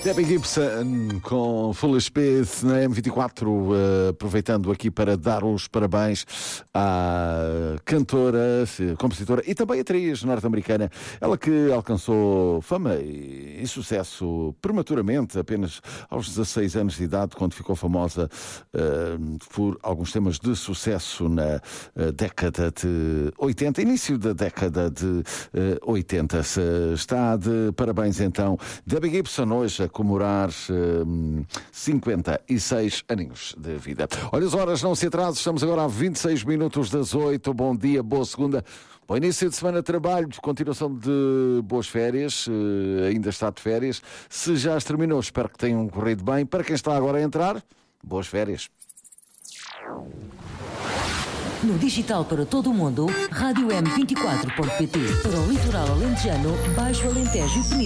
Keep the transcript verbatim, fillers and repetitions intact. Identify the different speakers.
Speaker 1: Debbie Gibson com Full Speed na M vinte e quatro, uh, aproveitando aqui para dar os parabéns à cantora, compositora e também atriz norte-americana, ela que alcançou fama e, e sucesso prematuramente, apenas aos dezasseis anos de idade, quando ficou famosa uh, por alguns temas de sucesso na uh, década de oitenta, início da década de uh, oitenta. Se está de parabéns então Debbie Gibson hoje a comemorar uh, cinquenta e seis aninhos de vida. Olha as horas, não se atrase, estamos agora a vinte e seis minutos das oito. Bom dia, boa segunda, bom início de semana de trabalho, continuação de boas férias, uh, ainda está de férias. Se já as terminou, espero que tenham corrido bem. Para quem está agora a entrar, boas férias.
Speaker 2: No digital para todo o mundo, rádio m vinte e quatro ponto pt. Para o litoral alentejano, Baixo Alentejo e Península.